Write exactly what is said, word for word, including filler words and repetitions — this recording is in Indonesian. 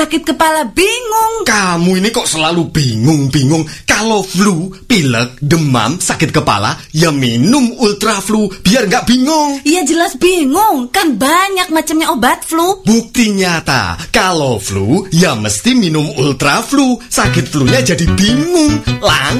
sakit kepala bingung. Kamu ini kok selalu bingung-bingung. Kalau flu, pilek, demam, sakit kepala, ya minum Ultra Flu biar nggak bingung. Ya jelas bingung, kan banyak macamnya obat flu. Bukti nyata, kalau flu, ya mesti minum Ultra Flu. Sakit flunya jadi bingung. Lang